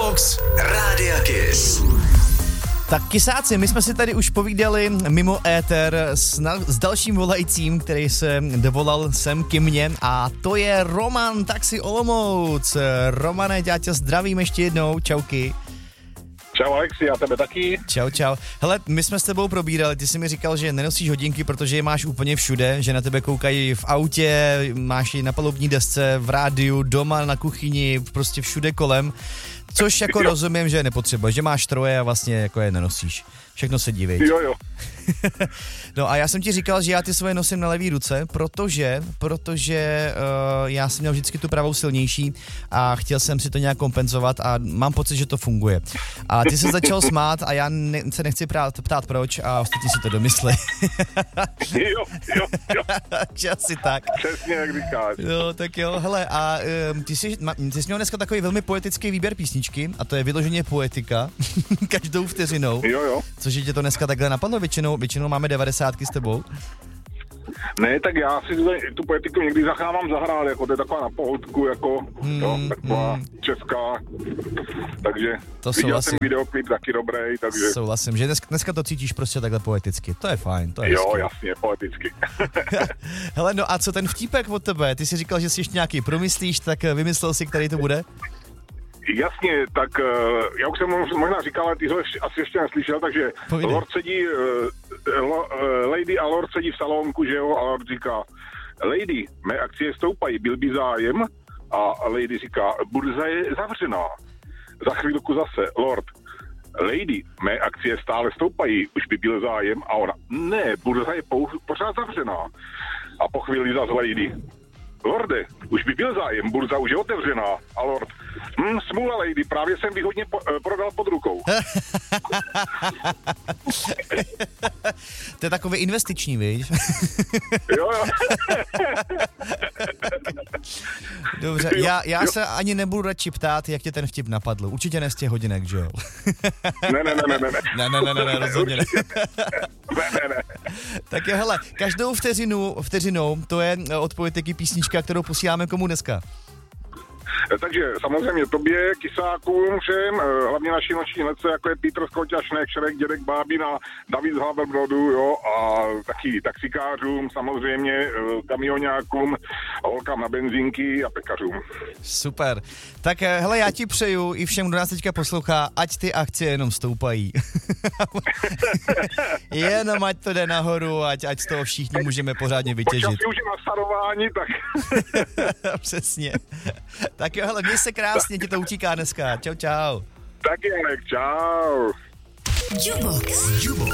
Jukebox Rádia Kiss. Tak kysáci, my jsme si tady už povídali mimo éter s dalším volajícím, který se dovolal sem ke mně, a to je Roman, Taxi Olomouc. Romane, já tě zdravím ještě jednou, čauky. Čau Alexi, a tebe taky. Čau. Hele, my jsme s tebou probírali, ty jsi mi říkal, že nenosíš hodinky, protože je máš úplně všude, že na tebe koukají v autě, máš ji na palubní desce, v rádiu, doma, na kuchyni, prostě všude kolem. Což jako rozumím, že nepotřebuješ, že máš troje a vlastně jako je nenosíš. Všechno se dívej. Jo. No a já jsem ti říkal, že já ty svoje nosím na levý ruce, protože já jsem měl vždycky tu pravou silnější a chtěl jsem si to nějak kompenzovat a mám pocit, že to funguje. A ty se začal smát a já se nechci ptát proč a ostatní si to domysli. Jo. Že asi tak. Přesně jak říkáš. Jo, tak jo, hele, a ty jsi měl dneska takový velmi poetický výběr písničky a to je vyloženě poetika, každou vteřinou. Jo. Což tě to dneska takhle napadlo, většinou máme 90 s tebou. Ne, tak já si tu poetiku někdy zachávám zahrát, jako to je taková na pohodku, jako taková česká, takže to viděl jsem videoklip taky dobrý, takže... Souhlasím, že dneska to cítíš prostě takhle poeticky, to je fajn, to je jo, hezky. Jasně, poeticky. Hele, no a co ten vtípek od tebe? Ty jsi říkal, že si ještě nějaký promyslíš, tak vymyslel si, který to bude? Jasně, tak já už jsem možná říkal, ale ty ho asi ještě neslyšel, takže Lady a Lord sedí v salonku, že jo, a Lord říká, Lady, mé akcie stoupají, byl by zájem? A Lady říká, burza je zavřená. Za chvílku zase, Lord, Lady, mé akcie stále stoupají, už by byl zájem? A ona, ne, burza je pořád zavřená. A po chvíli zase Lady, Lorde, už by byl zájem, burza už je otevřená. A Lord, smůla Lady, právě jsem výhodně prodal pod rukou. To je takový investiční, víš? Jo. Dobře, já se ani nebudu radši ptát, jak tě ten vtip napadl. Určitě ne z těch hodinek, že jo? Ne, rozhodně ne. Ne. Tak jo, hele, každou vteřinou, to je od poetiky písnička, kterou posíláme komu dneska. Takže samozřejmě tobě, kysákům, všem, hlavně naší noční ledce, jako je Petr Skoťašnek, Šrek, Dědek Bábin a David z Haverbrodu, jo, a taky taxikářům, samozřejmě kamionákům, holkám na benzínky a pekařům. Super. Tak hele, já ti přeju i všem, kdo nás teďka poslouchá, ať ty akcie jenom stoupají. Jenom ať to jde nahoru, ať z toho všichni můžeme pořádně vytěžit. Počasí už je na starování, tak... Přesně. Tak jo, hele, měj se krásně, ti to utíká dneska. Čau. Taky, Alek, čau. Jukebox